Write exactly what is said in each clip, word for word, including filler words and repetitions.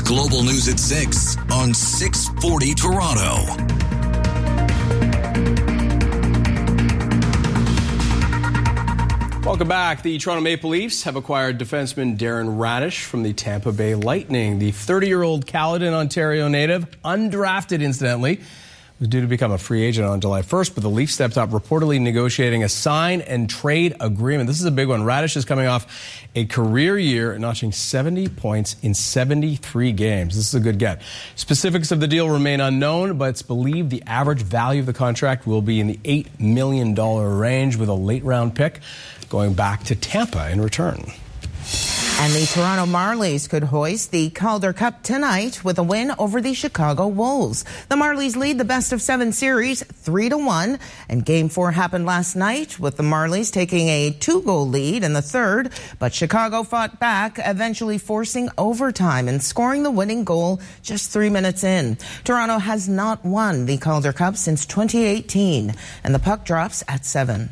Global News at six on six forty Toronto. Welcome back. The Toronto Maple Leafs have acquired defenseman Darren Raddysh from the Tampa Bay Lightning. The thirty-year-old Caledon, Ontario native, undrafted incidentally, was due to become a free agent on July first, but the Leafs stepped up, reportedly negotiating a sign and trade agreement. This is a big one. Raddysh is coming off a career year, notching seventy points in seventy-three games. This is a good get. Specifics of the deal remain unknown, but it's believed the average value of the contract will be in the eight million dollars range, with a late-round pick going back to Tampa in return. And the Toronto Marlies could hoist the Calder Cup tonight with a win over the Chicago Wolves. The Marlies lead the best of seven series three to one, and game four happened last night with the Marlies taking a two-goal lead in the third, but Chicago fought back, eventually forcing overtime and scoring the winning goal just three minutes in. Toronto has not won the Calder Cup since twenty eighteen, and the puck drops at seven.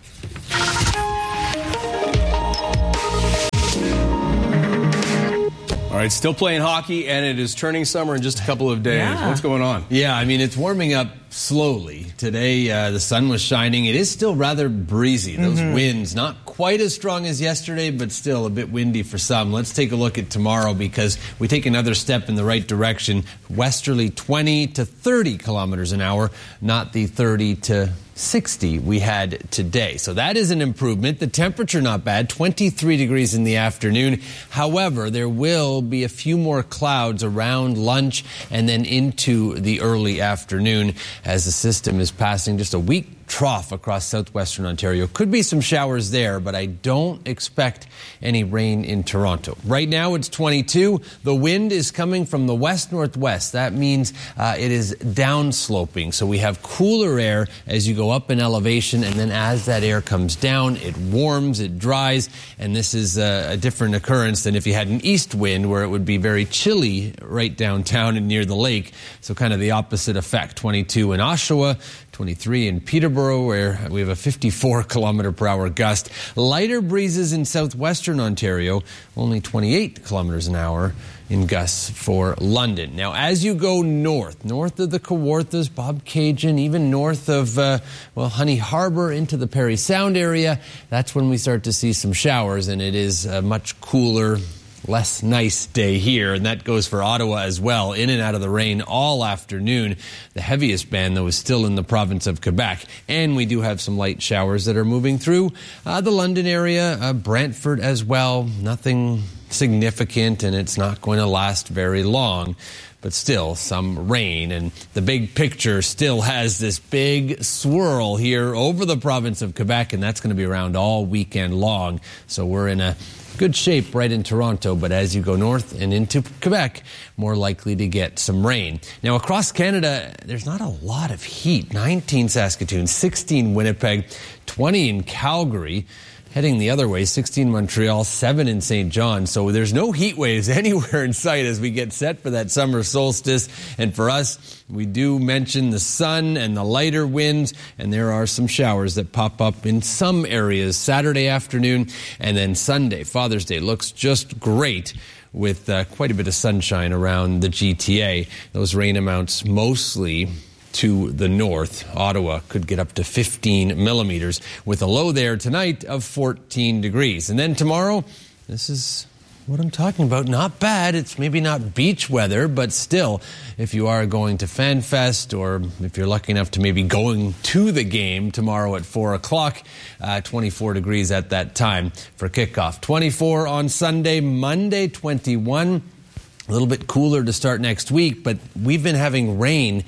All right, still playing hockey, and it is turning summer in just a couple of days. Yeah. What's going on? Yeah, I mean, it's warming up slowly. Today, uh, the sun was shining. It is still rather breezy. Those mm-hmm. winds, not quite as strong as yesterday, but still a bit windy for some. Let's take a look at tomorrow, because we take another step in the right direction. Westerly twenty to thirty kilometers an hour, not the thirty to sixty we had today. So that is an improvement. The temperature not bad, twenty-three degrees in the afternoon. However, there will be a few more clouds around lunch and then into the early afternoon as the system is passing just a weak trough across southwestern Ontario. Could be some showers there, but I don't expect any rain in Toronto. Right now it's twenty-two. The wind is coming from the west-northwest. That means uh, it is downsloping. So we have cooler air as you go up in elevation, and then as that air comes down, it warms, it dries, and this is a, a different occurrence than if you had an east wind where it would be very chilly right downtown and near the lake. So kind of the opposite effect. twenty-two in Oshawa, twenty-three in Peterborough, where we have a fifty-four kilometer per hour gust. Lighter breezes in southwestern Ontario, only twenty-eight kilometers an hour in gusts for London. Now, as you go north, north of the Kawarthas, Bobcaygeon, even north of, uh, well, Honey Harbor into the Parry Sound area, that's when we start to see some showers, and it is a much cooler, less nice day here, and that goes for Ottawa as well. In and out of the rain all afternoon. The heaviest band, though, is still in the province of Quebec, and we do have some light showers that are moving through uh, the London area, uh, Brantford as well. Nothing significant, and it's not going to last very long, but still some rain. And the big picture still has this big swirl here over the province of Quebec, and that's going to be around all weekend long. So we're in a good shape right in Toronto, but as you go north and into Quebec, more likely to get some rain. Now, across Canada, there's not a lot of heat. nineteen Saskatoon, sixteen Winnipeg, twenty in Calgary. Heading the other way, sixteen Montreal, seven in Saint John. So there's no heat waves anywhere in sight as we get set for that summer solstice. And for us, we do mention the sun and the lighter winds, and there are some showers that pop up in some areas Saturday afternoon, and then Sunday. Father's Day looks just great with uh, quite a bit of sunshine around the G T A. Those rain amounts mostly to the north. Ottawa could get up to fifteen millimeters with a low there tonight of fourteen degrees. And then tomorrow, this is what I'm talking about. Not bad. It's maybe not beach weather, but still, if you are going to FanFest, or if you're lucky enough to maybe going to the game tomorrow at four o'clock, uh, twenty-four degrees at that time for kickoff. twenty-four on Sunday, Monday twenty-one. A little bit cooler to start next week, but we've been having rain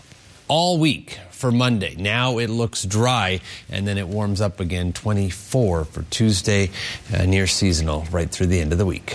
all week for Monday. Now it looks dry, and then it warms up again. twenty-four for Tuesday, uh, near seasonal right through the end of the week.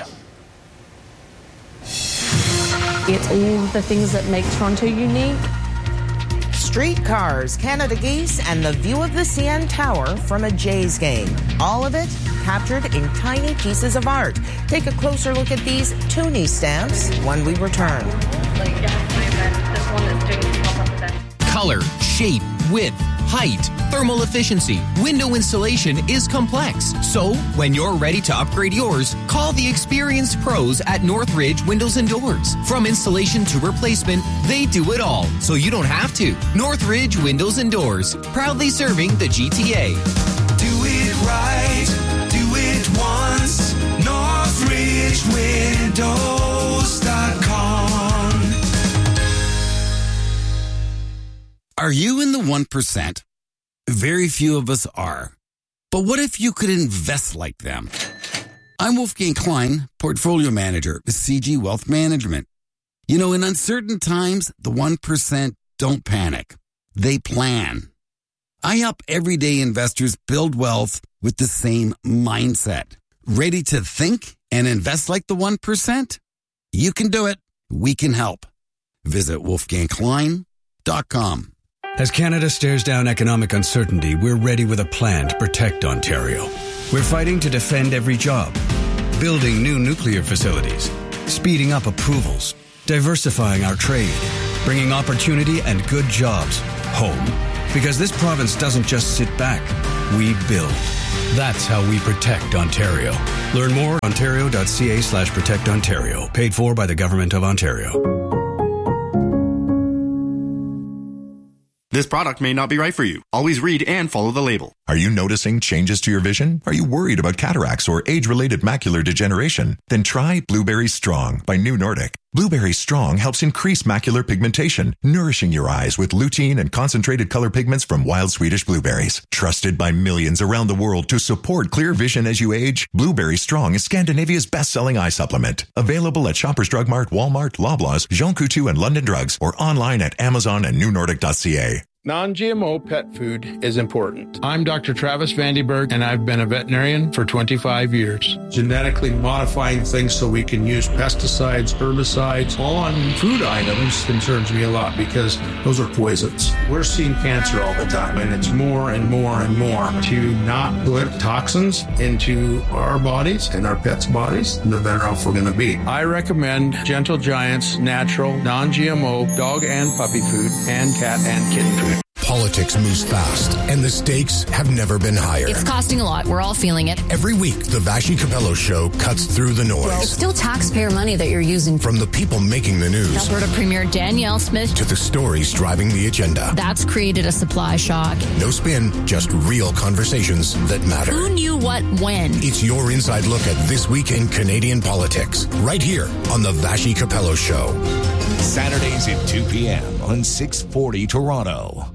It's all the things that make Toronto unique. Streetcars, Canada Geese, and the view of the C N Tower from a Jays game. All of it captured in tiny pieces of art. Take a closer look at these Toonie stamps when we return. Color, shape, width, height, thermal efficiency, window installation is complex. So, when you're ready to upgrade yours, call the experienced pros at Northridge Windows and Doors. From installation to replacement, they do it all, so you don't have to. Northridge Windows and Doors, proudly serving the G T A. Do it right. Do it once. Northridge Windows dot com. Are you in the one percent? Very few of us are. But what if you could invest like them? I'm Wolfgang Klein, Portfolio Manager with C G Wealth Management. You know, in uncertain times, the one percent don't panic. They plan. I help everyday investors build wealth with the same mindset. Ready to think and invest like the one percent? You can do it. We can help. Visit wolfgang klein dot com. As Canada stares down economic uncertainty, we're ready with a plan to protect Ontario. We're fighting to defend every job, building new nuclear facilities, speeding up approvals, diversifying our trade, bringing opportunity and good jobs home. Because this province doesn't just sit back, we build. That's how we protect Ontario. Learn more at ontario.ca slash protect Ontario. Paid for by the Government of Ontario. This product may not be right for you. Always read and follow the label. Are you noticing changes to your vision? Are you worried about cataracts or age-related macular degeneration? Then try Blueberry Strong by New Nordic. Blueberry Strong helps increase macular pigmentation, nourishing your eyes with lutein and concentrated color pigments from wild Swedish blueberries. Trusted by millions around the world to support clear vision as you age, Blueberry Strong is Scandinavia's best-selling eye supplement. Available at Shoppers Drug Mart, Walmart, Loblaws, Jean Coutu, and London Drugs, or online at Amazon and new nordic dot c a. Non-G M O pet food is important. I'm Doctor Travis Vandenberg, and I've been a veterinarian for twenty-five years. Genetically modifying things so we can use pesticides, herbicides on food items concerns me a lot because those are poisons. We're seeing cancer all the time, and it's more and more and more. To not put toxins into our bodies and our pets' bodies, the better off we're going to be. I recommend Gentle Giant's natural, non-G M O dog and puppy food and cat and kitten food. Politics moves fast, and the stakes have never been higher. It's costing a lot. We're all feeling it. Every week, the Vassy Capello Show cuts through the noise. It's still taxpayer money that you're using. From the people making the news. Alberta Premier Danielle Smith. To the stories driving the agenda. That's created a supply shock. No spin, just real conversations that matter. Who knew what when? It's your inside look at this week in Canadian politics. Right here on the Vassy Capello Show. Saturdays at two p.m. on six forty Toronto.